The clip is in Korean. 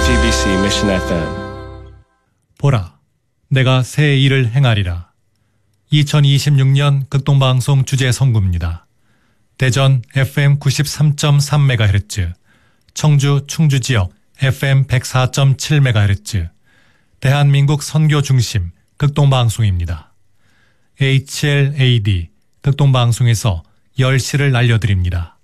GBC Mission FM. 보라, 내가 새 일을 행하리라. 2026년 극동방송 주제 선구입니다. 대전 FM 93.3MHz, 청주 충주 지역 FM 104.7MHz, 대한민국 선교 중심 극동방송입니다. HLAD 극동방송에서 10시를 알려드립니다.